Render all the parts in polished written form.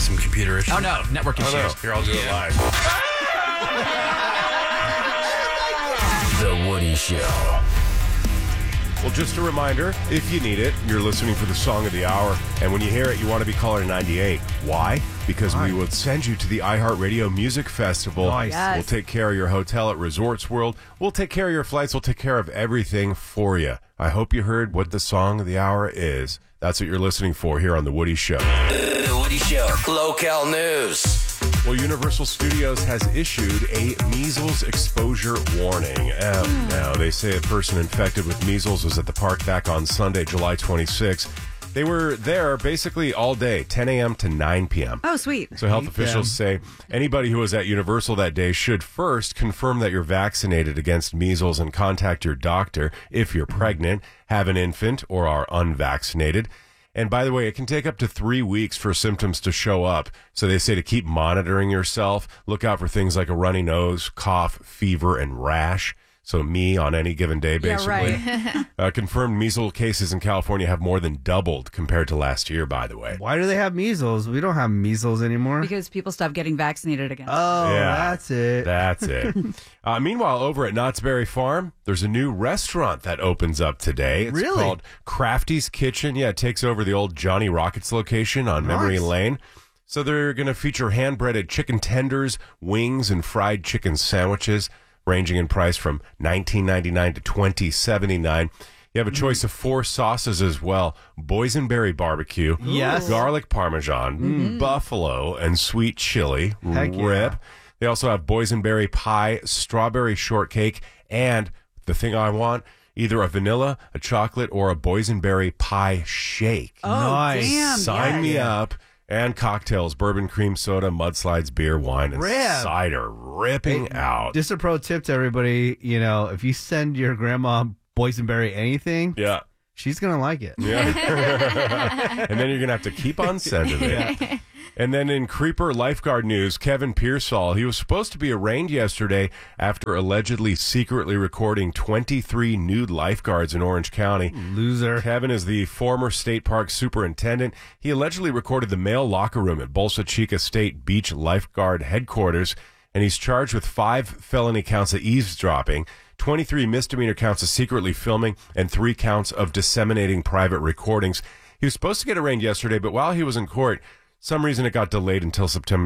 some computer issues. Oh, no. Network issues. No. Here, I'll do it live. The Woody Show. Well, just a reminder, if you need it, you're listening for the song of the hour, and when you hear it, you want to be caller 98. Why? Because we will send you to the iHeartRadio Music Festival. Nice. Yes. We'll take care of your hotel at Resorts World. We'll take care of your flights. We'll take care of everything for you. I hope you heard what the song of the hour is. That's what you're listening for here on The Woody Show. The Woody Show. Local news. Well, Universal Studios has issued a measles exposure warning. Now, they say a person infected with measles was at the park back on Sunday, July 26. They were there basically all day, 10 a.m. to 9 p.m. Oh, sweet. So health officials say anybody who was at Universal that day should first confirm that you're vaccinated against measles and contact your doctor if you're pregnant, have an infant, or are unvaccinated. And by the way, it can take up to 3 weeks for symptoms to show up. So they say to keep monitoring yourself. Look out for things like a runny nose, cough, fever, and rash. So me on any given day, basically. Yeah, right. Confirmed measles cases in California have more than doubled compared to last year, by the way. Why do they have measles? We don't have measles anymore. Because people stopped getting vaccinated again. Oh, Yeah. that's it. That's it. Meanwhile, over at Knott's Berry Farm, there's a new restaurant that opens up today. It's Really? called Crafty's Kitchen. Yeah, it takes over the old Johnny Rockets location on Memory Nice. Lane. So they're going to feature hand-breaded chicken tenders, wings, and fried chicken sandwiches, ranging in price from $19.99 to $20.79. You have a choice of 4 sauces as well: boysenberry barbecue, Yes. garlic parmesan, buffalo, and sweet chili. Heck yeah. Rip. They also have boysenberry pie, strawberry shortcake, and the thing I want, either a vanilla, a chocolate, or a boysenberry pie shake. Oh, Nice. damn. Sign yes. me up. And cocktails, bourbon, cream soda, mudslides, beer, wine, and Rip. cider. Ripping out. Just a pro tip to everybody, if you send your grandma boysenberry anything, Yeah. she's going to like it. Yeah. And then you're going to have to keep on sending it. And then in Creeper lifeguard news, Kevin Pearsall, he was supposed to be arraigned yesterday after allegedly secretly recording 23 nude lifeguards in Orange County. Loser. Kevin is the former state park superintendent. He allegedly recorded the male locker room at Bolsa Chica State Beach Lifeguard Headquarters, and he's charged with 5 felony counts of eavesdropping, 23 misdemeanor counts of secretly filming, and 3 counts of disseminating private recordings. He was supposed to get arraigned yesterday, but while he was in court, some reason it got delayed until September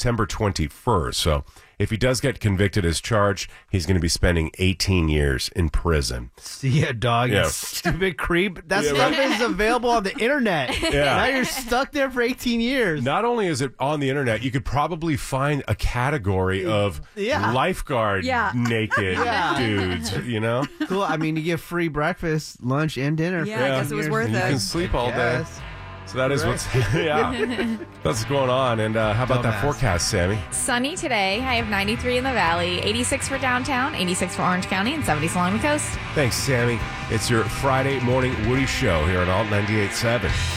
21st. So if he does get convicted as charged, he's going to be spending 18 years in prison. See ya, dog. Yeah. You stupid creep. That Yeah, stuff right. is available on the internet. Yeah. Now you're stuck there for 18 years. Not only is it on the internet, you could probably find a category of Yeah. lifeguard Yeah. naked Yeah. dudes, Cool. I mean, you get free breakfast, lunch, and dinner. Yeah, for I Yeah. guess it was 18 worth And you it. can sleep all day. Yes. So that is what's that's what's going on. And how about that Dumbass. forecast, Sammy? Sunny today. I have 93 in the valley, 86 for downtown, 86 for Orange County, and 70s along the coast. Thanks, Sammy. It's your Friday morning Woody Show here on Alt 98.7.